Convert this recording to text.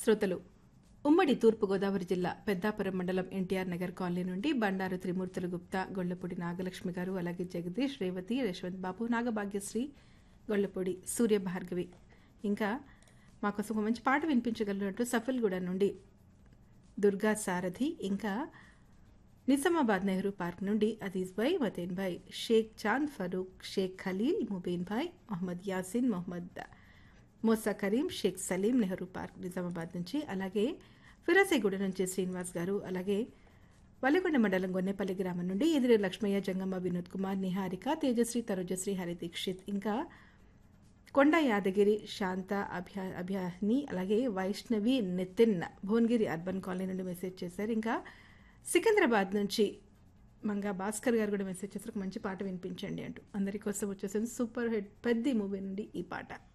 శ్రోతలు ఉమ్మడి తూర్పుగోదావరి జిల్లా పెద్దాపురం మండలం ఎన్టీఆర్ నగర్ కాలనీ నుండి బండారు త్రిమూర్తులు గుప్తా, గొల్లపూడి నాగలక్ష్మి గారు, అలాగే జగదీష్, రేవతి, యశ్వంత్ బాబు, నాగభాగ్యశ్రీ, గొల్లపూడి సూర్యభార్గవి, ఇంకా మాకోసం ఒక మంచి పాట వినిపించగలిగినట్టు సఫల్గూడ నుండి దుర్గా సారథి, ఇంకా నిజామాబాద్ నెహ్రూ పార్క్ నుండి అదీజ్ భాయ్, మతేన్ భాయ్, షేక్ చాంద్ ఫరూక్, షేక్ ఖలీల్, ముబీన్ భాయ్, మొహమ్మద్ యాసిన్, మొహమ్మద్ మోసా కరీం, షేక్ సలీం, నెహ్రూ పార్క్ నిజామాబాద్ నుంచి, అలాగే ఫిరాసేగూడ నుంచి శ్రీనివాస్ గారు, అలాగే వల్లిగొండ మండలం గొన్నెపల్లి గ్రామం నుండి ఎదిరే లక్ష్మయ్య, జంగమ్మ, వినోద్ కుమార్, నిహారిక, తేజశ్రీ, తరుజశ్రీ, హరి దీక్షిత్, ఇంకా కొండ యాదగిరి, శాంత, అభ్యాహిని, అలాగే వైష్ణవి, నితిన్ భువనగిరి అర్బన్ కాలనీ నుండి మెసేజ్ చేశారు. ఇంకా సికింద్రాబాద్ నుంచి మంగా భాస్కర్ గారు కూడా మెసేజ్ చేశారు, ఒక మంచి పాట వినిపించండి అంటూ. అందరి కోసం వచ్చేసింది సూపర్ హిట్ పెద్ద మూవీ నుండి ఈ పాట.